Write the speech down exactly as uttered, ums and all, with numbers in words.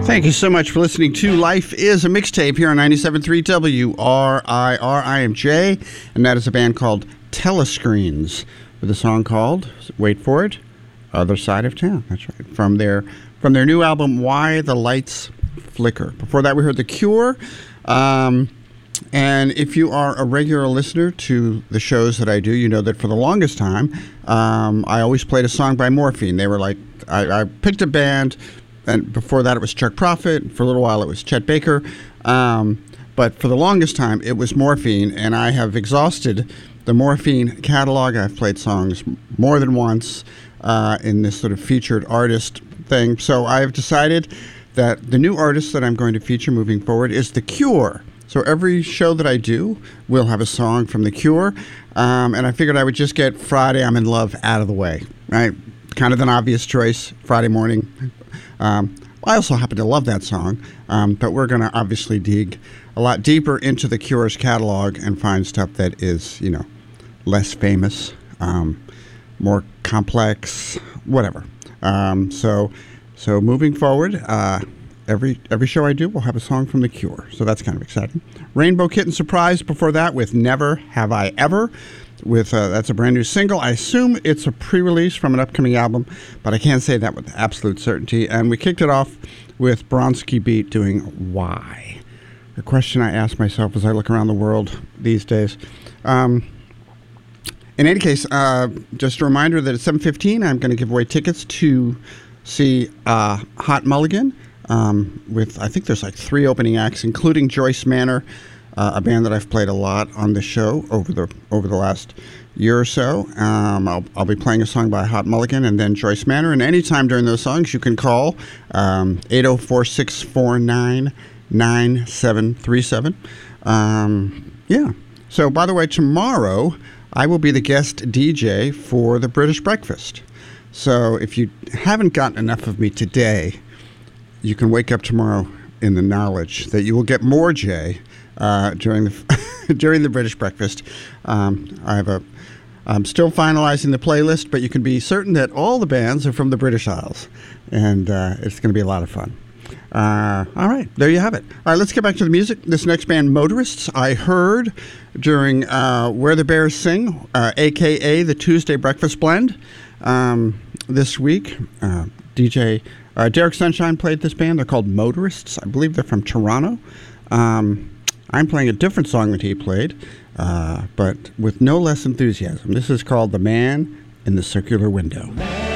Thank you so much for listening to Life is a Mixtape here on ninety-seven point three W R I R. I am Jay, and that is a band called Telescreens with a song called, wait for it, Other Side of Town. That's right. From their from their new album, Why the Lights Flicker. Before that, we heard The Cure. Um, and if you are a regular listener to the shows that I do, you know that for the longest time, um, I always played a song by Morphine. They were like, I, I picked a band. And before that, it was Chuck Prophet. For a little while, it was Chet Baker. Um, but for the longest time, it was Morphine. And I have exhausted the Morphine catalog. I've played songs more than once uh, in this sort of featured artist thing. So I've decided that the new artist that I'm going to feature moving forward is The Cure. So every show that I do will have a song from The Cure. Um, and I figured I would just get Friday I'm in Love out of the way, right? Kind of an obvious choice, Friday morning. Um, I also happen to love that song, um, but we're going to obviously dig a lot deeper into The Cure's catalog and find stuff that is, you know, less famous, um, more complex, whatever. Um, so, so moving forward, uh, every every show I do will have a song from The Cure, so that's kind of exciting. Rainbow Kitten surprised before that with Never Have I Ever. With uh, that's a brand new single. I assume it's a pre-release from an upcoming album, but I can't say that with absolute certainty. And we kicked it off with Bronski Beat doing Why? A question I ask myself as I look around the world these days. Um, in any case, uh, just a reminder that at seven fifteen, I'm going to give away tickets to see uh, Hot Mulligan um, with, I think there's like three opening acts, including Joyce Manor, Uh, a band that I've played a lot on the show over the over the last year or so. Um, I'll, I'll be playing a song by Hot Mulligan and then Joyce Manor. And anytime during those songs, you can call um, eight oh four, six four nine, nine seven three seven. Um, yeah. So, by the way, tomorrow I will be the guest D J for the British Breakfast. So if you haven't gotten enough of me today, you can wake up tomorrow in the knowledge that you will get more Jay Uh, during the during the British Breakfast. Um, I have a. I'm still finalizing the playlist, but you can be certain that all the bands are from the British Isles, and uh, it's going to be a lot of fun. Uh, all right, there you have it. All right, let's get back to the music. This next band, Motorists, I heard during uh, Where the Bears Sing, uh, a k a the Tuesday Breakfast Blend. Um, this week, uh, D J uh, Derek Sunshine played this band. They're called Motorists. I believe they're from Toronto. Um, I'm playing a different song that he played, uh, but with no less enthusiasm. This is called The Man in the Circular Window.